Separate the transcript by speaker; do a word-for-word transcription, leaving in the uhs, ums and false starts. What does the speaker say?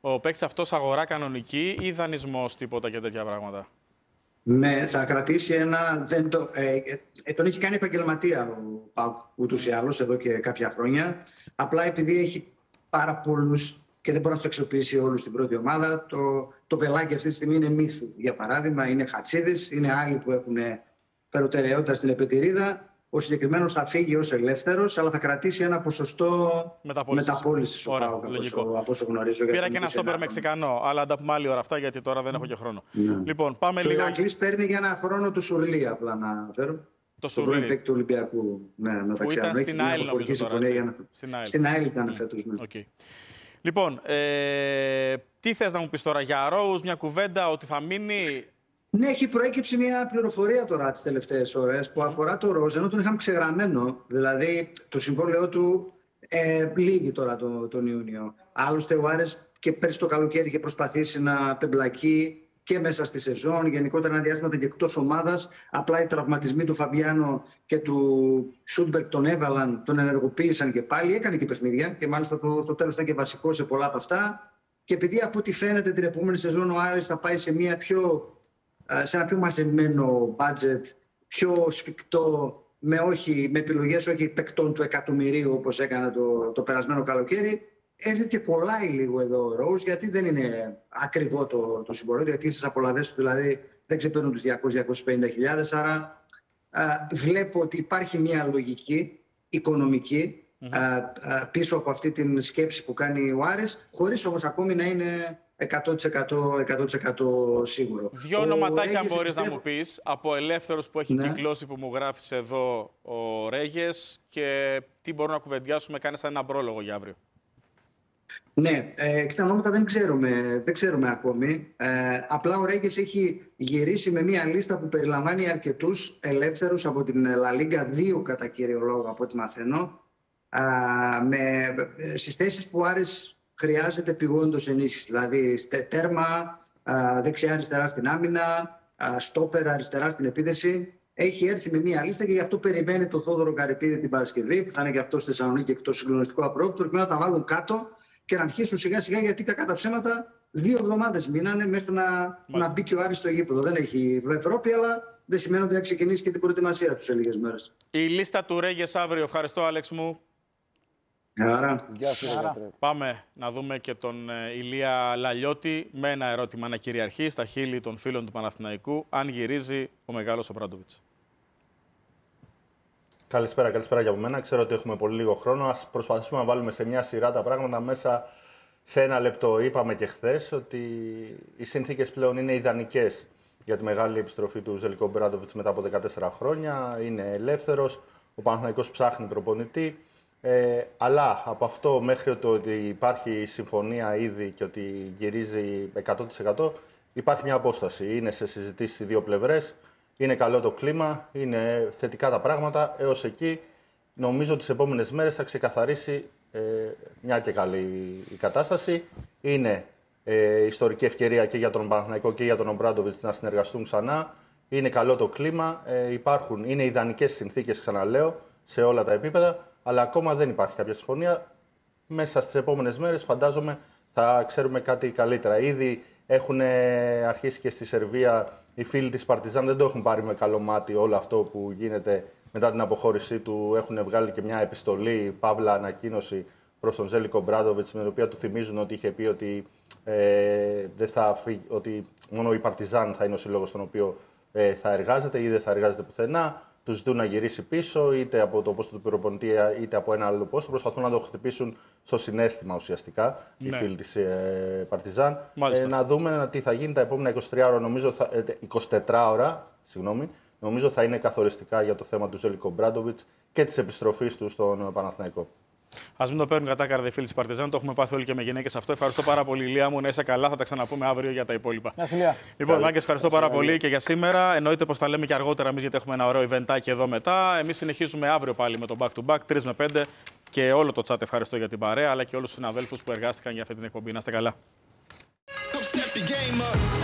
Speaker 1: ο παίκτης αυτός αγορά κανονική ή δανεισμός, τίποτα και τέτοια πράγματα?
Speaker 2: Ναι, θα κρατήσει ένα. Δεν το, ε, ε, τον έχει κάνει επαγγελματία ο ΠΑΟΚ ούτως ή άλλως εδώ και κάποια χρόνια. Απλά επειδή έχει πάρα πολλούς και δεν μπορεί να του αξιοποιήσει όλους στην πρώτη ομάδα, το, το βελάκι αυτή τη στιγμή είναι Μύθου. Για παράδειγμα, είναι Χατσίδης, είναι άλλοι που έχουν προτεραιότητα στην επιτηρίδα. Ο συγκεκριμένος θα φύγει ως ελεύθερος, αλλά θα κρατήσει ένα ποσοστό μεταπώλησης ο ΠΑΟΚ, από όσο γνωρίζω.
Speaker 1: Πήρα και ένα στόπερ Μεξικανό, αλλά τα πούμε άλλη ώρα αυτά, γιατί τώρα δεν έχω και χρόνο.
Speaker 2: Ναι.
Speaker 1: Λοιπόν, πάμε
Speaker 2: το
Speaker 1: λίγο.
Speaker 2: Ο Ηρακλής παίρνει για ένα χρόνο του Σουρλί, απλά να αναφέρω.
Speaker 1: Το Σουρλί.
Speaker 2: Το του Ολυμπιακού. Ναι, μεταξύ
Speaker 1: άλλων. Στην ΑΕΛ, νομίζω τώρα,
Speaker 2: να... Στην ΑΕΛ ήταν
Speaker 1: mm.
Speaker 2: φέτος, ναι.
Speaker 1: Okay. Λοιπόν, ε, τι θες να μου πεις τώρα για Rose, μια κουβέντα, ότι θα μείνει?
Speaker 2: Ναι, έχει προέκυψει μια πληροφορία τώρα τις τελευταίες ώρες που αφορά το Ροζ, ενώ τον είχαμε ξεγραμμένο. Δηλαδή, το συμβόλαιό του ε, λύγει τώρα το, τον Ιούνιο. Άλλωστε, ο Άρης και πέρσι το καλοκαίρι είχε προσπαθήσει να πεμπλακεί και μέσα στη σεζόν. Γενικότερα, ένα διάστημα ήταν και εκτός ομάδας. Απλά οι τραυματισμοί του Φαμπιάνο και του Σούντμπερκ τον έβαλαν, τον ενεργοποίησαν και πάλι. Έκανε και παιχνίδια και μάλιστα το, στο τέλος ήταν και βασικό σε πολλά από αυτά. Και επειδή από ό,τι φαίνεται την επόμενη σεζόν ο Άρης θα πάει σε μια πιο. σε ένα πιο μαζεμένο budget, πιο σφιχτό, με, όχι, με επιλογές όχι παικτών του εκατομμυρίου όπως έκανε το, το περασμένο καλοκαίρι, έρχεται και κολλάει λίγο εδώ ο Rose, γιατί δεν είναι ακριβό το, το συμπορείο, γιατί στις απολαβές του δηλαδή δεν ξεπερνούν τους διακόσιες με διακόσιες πενήντα χιλιάδες, άρα α, βλέπω ότι υπάρχει μια λογική οικονομική mm-hmm. α, α, πίσω από αυτή την σκέψη που κάνει ο Άρης, χωρίς όμως ακόμη να είναι εκατό τοις εκατό, εκατό τοις εκατό σίγουρο.
Speaker 1: Δύο ονοματάκια αν μπορείς πιστεύω... να μου πεις, από ελεύθερος που έχει ναι. κυκλώσει, που μου γράφεις εδώ ο Ρέγες, και τι μπορούμε να κουβεντιάσουμε, κάνεις ένα πρόλογο για αύριο.
Speaker 2: Ναι, ε, τα ονόματα δεν ξέρουμε, δεν ξέρουμε ακόμη. Ε, απλά ο Ρέγες έχει γυρίσει με μια λίστα που περιλαμβάνει αρκετούς ελεύθερους από την La Liga δύο κατά κύριο λόγο, από ό,τι μαθαίνω, ε, με, στις θέσεις που Άρης χρειάζεται πηγόντως ενίσχυση. Δηλαδή τέρμα, δεξιά-αριστερά στην άμυνα, στόπερ αριστερά στην επίθεση. Έχει έρθει με μία λίστα και γι' αυτό περιμένει τον Θόδωρο Καρυπίδη την Παρασκευή, που θα είναι και αυτό στη Θεσσαλονίκη εκτός συγκλονιστικού απρόπτου, προκειμένου να τα βάλουν κάτω και να αρχίσουν σιγά-σιγά, γιατί κακά τα ψέματα δύο εβδομάδες μείνανε μέχρι να, να μπει και ο Άρης στο γήπεδο. Δεν έχει Ευρώπη, αλλά δεν σημαίνει ότι θα ξεκινήσει και την προετοιμασία του σε λίγες μέρες.
Speaker 1: Η λίστα του Ρέγες αύριο. Ευχαριστώ, Άλεξ μου.
Speaker 2: Άρα.
Speaker 3: Γεια σου,
Speaker 1: Πάμε να δούμε και τον Ηλία Λαλιώτη με ένα ερώτημα να κυριαρχεί στα χείλη των φίλων του Παναθηναϊκού. Αν γυρίζει ο μεγάλος Ομπράντοβιτς.
Speaker 4: Καλησπέρα, καλησπέρα και από μένα. Ξέρω ότι έχουμε πολύ λίγο χρόνο. Ας προσπαθήσουμε να βάλουμε σε μια σειρά τα πράγματα μέσα σε ένα λεπτό. Είπαμε και χθες ότι οι συνθήκες πλέον είναι ιδανικές για τη μεγάλη επιστροφή του Ζέλικο Ομπράντοβιτς μετά από δεκατέσσερα χρόνια. Είναι ελεύθερος. Ο Παναθηναϊκός ψάχνει προπονητή. Ε, αλλά από αυτό μέχρι το ότι υπάρχει συμφωνία ήδη και ότι γυρίζει εκατό τοις εκατό υπάρχει μια απόσταση. Είναι σε συζητήσεις οι δύο πλευρές, είναι καλό το κλίμα, είναι θετικά τα πράγματα. Έως εκεί νομίζω ότι τις επόμενες μέρες θα ξεκαθαρίσει ε, μια και καλή η κατάσταση. Είναι ε, ιστορική ευκαιρία και για τον Παναθηναϊκό και για τον Ομπράντοβιτς να συνεργαστούν ξανά. Είναι καλό το κλίμα, ε, υπάρχουν, είναι ιδανικές συνθήκες, ξαναλέω, σε όλα τα επίπεδα. Αλλά ακόμα δεν υπάρχει κάποια συμφωνία. Μέσα στις επόμενες μέρες φαντάζομαι θα ξέρουμε κάτι καλύτερα. Ήδη έχουν αρχίσει και στη Σερβία οι φίλοι της Παρτιζάν, δεν το έχουν πάρει με καλό μάτι όλο αυτό που γίνεται μετά την αποχώρησή του. Έχουν βγάλει και μια επιστολή, παύλα ανακοίνωση προς τον Ζέλικο Ομπράντοβιτς, με την οποία του θυμίζουν ότι είχε πει ότι, ε, δεν θα φύγει, ότι μόνο η Παρτιζάν θα είναι ο σύλλογος στον οποίο ε, θα εργάζεται ή δεν θα εργάζεται πουθενά. Του ζητούν να γυρίσει πίσω, είτε από το πόστο του πυροπονητή, είτε από ένα άλλο πόστο. Προσπαθούν να το χτυπήσουν στο συναίσθημα ουσιαστικά ναι. οι φίλοι της ε, Παρτιζάν. Ε, να δούμε τι θα γίνει τα επόμενα είκοσι τρία ώρα, νομίζω θα, ε, είκοσι τέσσερις ώρα, συγγνώμη, νομίζω θα είναι καθοριστικά για το θέμα του Ζέλικο Ομπράντοβιτς και της επιστροφής του στον Παναθηναϊκό.
Speaker 1: Ας μην το παίρνουν κατάκαρδα οι φίλοι της Παρτιζάν, το έχουμε πάθει όλοι και με γυναίκες αυτό. Ευχαριστώ πάρα πολύ, Ηλία μου. Να είσαι καλά, θα τα ξαναπούμε αύριο για τα υπόλοιπα.
Speaker 3: Γεια σου, Ηλία.
Speaker 1: Λοιπόν, Μάγκες, ευχαριστώ πάρα πολύ και για σήμερα. Εννοείται πως θα λέμε και αργότερα εμείς, γιατί έχουμε ένα ωραίο eventάκι εδώ μετά. Εμείς συνεχίζουμε αύριο πάλι με το back to back, τρεις με πέντε. Και όλο το chat ευχαριστώ για την παρέα, αλλά και όλους τους συναδέλφους που εργάστηκαν για αυτή την εκπομπή. Να είστε καλά.